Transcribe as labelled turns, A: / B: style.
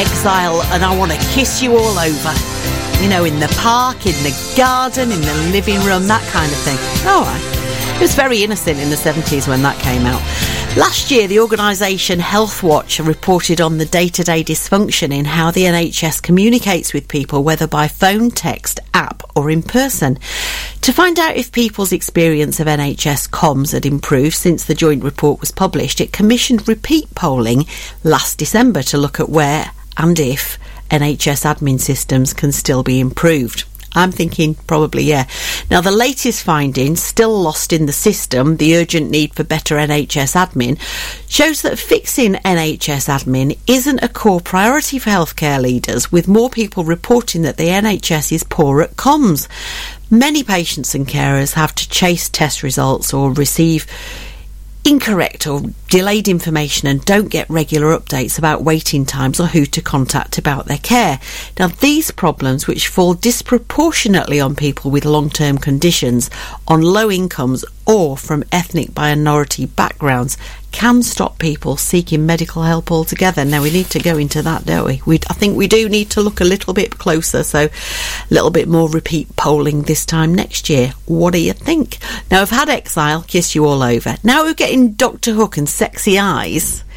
A: Exile and I Want to Kiss You All Over. You know, in the park, in the garden, in the living room, that kind of thing. All right. It was very innocent in the 70s when that came out. Last year, the organisation Healthwatch reported on the day-to-day dysfunction in how the NHS communicates with people, whether by phone, text, app or in person. To find out if people's experience of NHS comms had improved since the joint report was published, it commissioned repeat polling last December to look at where and if NHS admin systems can still be improved. I'm thinking probably, yeah. Now, the latest findings, still lost in the system, the urgent need for better NHS admin, shows that fixing NHS admin isn't a core priority for healthcare leaders, with more people reporting that the NHS is poor at comms. Many patients and carers have to chase test results or receive incorrect or delayed information and don't get regular updates about waiting times or who to contact about their care. Now, these problems, which fall disproportionately on people with long-term conditions, on low incomes or from ethnic minority backgrounds, can stop people seeking medical help altogether. Now, we need to go into that, don't we? I think we do need to look a little bit closer, so a little bit more repeat polling this time next year. What do you think? Now, I've had Exile, Kiss You All Over. Now we're getting Dr. Hook and Sexy Eyes.